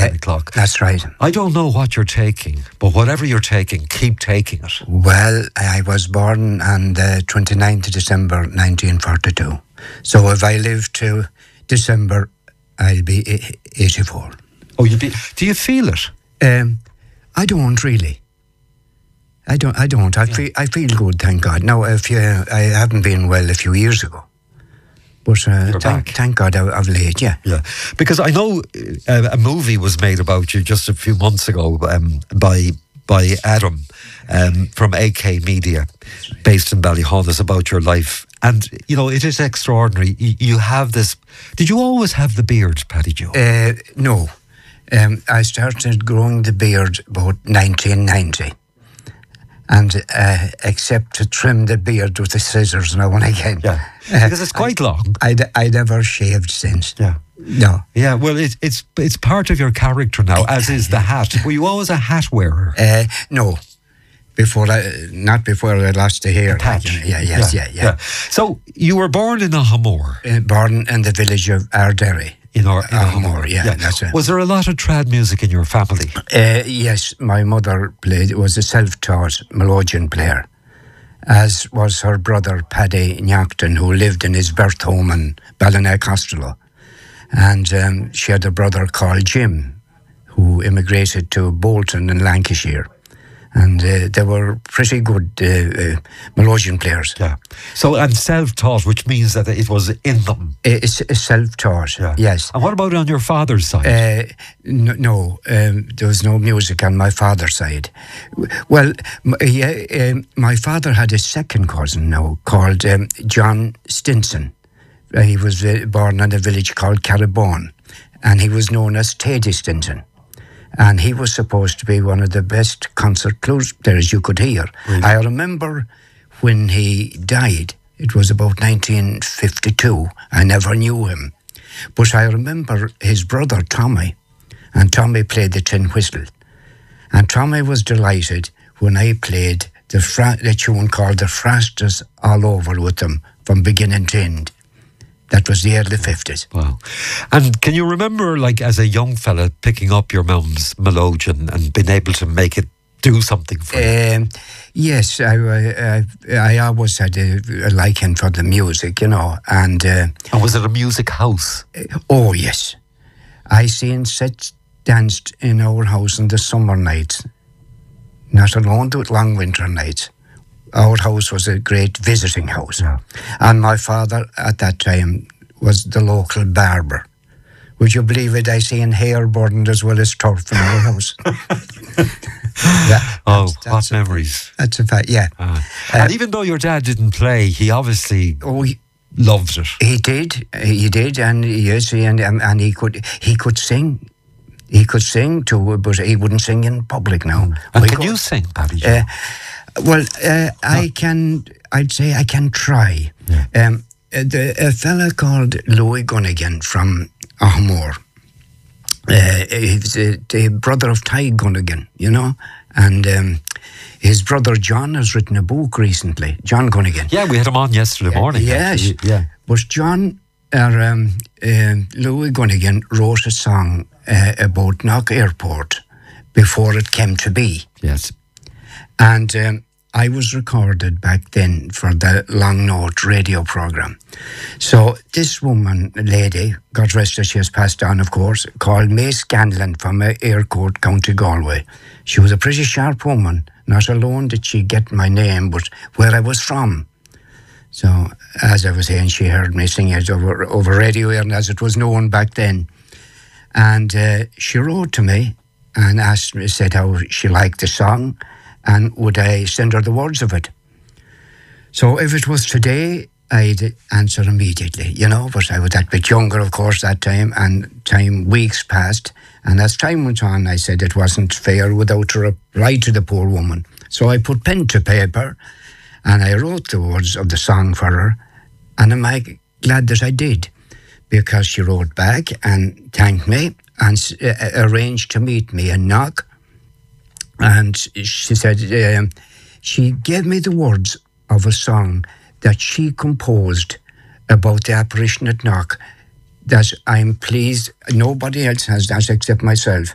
10 o'clock. That's right. I don't know what you're taking, but whatever you're taking, keep taking it. Well, I was born on the 29th of December 1942. So if I live to December, I'll be 84. Oh, do you feel it? I don't really. I don't. I feel good, thank God. Now, I haven't been well a few years ago, but thank God of late. Yeah. Because I know a movie was made about you just a few months ago by Adam from AK Media, based in Ballyhonus, about your life, and it is extraordinary. You have this. Did you always have the beard, Paddy Joe? No. I started growing the beard about 1990. And except to trim the beard with the scissors now and again. Yeah, because it's quite long. I never shaved since. Yeah. No. Yeah, well, it's part of your character now, as is the hat. Were you always a hat wearer? No. Not before I lost the hair. Yeah. So you were born in Ahamore? Born in the village of Ardere. In Ahamore, yeah. That's it. Was there a lot of trad music in your family? Yes, my mother was a self-taught melodeon player, as was her brother Paddy Nyackton, who lived in his birth home in Ballinacostello. And she had a brother called Jim, who immigrated to Bolton in Lancashire. And they were pretty good melodeon players. Yeah. So, and self-taught, which means that it was in them. It's self-taught, yes. And what about on your father's side? No, there was no music on my father's side. Well, my father had a second cousin now called John Stinson. He was born in a village called Caribone, and he was known as Teddy Stinson. And he was supposed to be one of the best concert players you could hear. Really? I remember when he died, it was about 1952. I never knew him. But I remember his brother, Tommy, and Tommy played the tin whistle. And Tommy was delighted when I played the tune called The Frasters All Over with them from beginning to end. That was the early 50s. Wow. And can you remember, like, as a young fella, picking up your mum's melodeon and being able to make it do something for you? Yes, I always had a liking for the music, And was it a music house? Oh, yes. I seen sets danced in our house in the summer nights, not alone to long winter nights. Our house was a great visiting house. Yeah. And my father at that time was the local barber. Would you believe it? I seen hair burned as well as turf in our house. What memories. That's a fact, yeah. And even though your dad didn't play, he obviously loved it. He did, and yes, and he could sing. He could sing too, but he wouldn't sing in public now. And can you sing, Paddy? Well, I'd say I can try. Yeah. A fella called Louis Gunnigan from Ahamore, he's the brother of Ty Gunnigan, and his brother John has written a book recently, John Gunnigan. Yeah, we had him on yesterday morning. Yes. Yeah. But John, Louis Gunnigan wrote a song about Knock Airport before it came to be. Yes. And I was recorded back then for the Long Note radio programme. So this woman, lady, God rest her, she has passed on, of course, called May Scanlon from Aircourt, County Galway. She was a pretty sharp woman. Not alone did she get my name, but where I was from. So, as I was saying, she heard me sing it over radio, and as it was known back then. And she wrote to me and said how she liked the song, and would I send her the words of it. So if it was today, I'd answer immediately, but I was that bit younger, of course, that time, and weeks passed, and as time went on, I said it wasn't fair without a reply to the poor woman. So I put pen to paper, and I wrote the words of the song for her, and I'm glad that I did, because she wrote back and thanked me, and arranged to meet me in Knock. And she said she gave me the words of a song that she composed about the apparition at Knock, that I'm pleased nobody else has that except myself,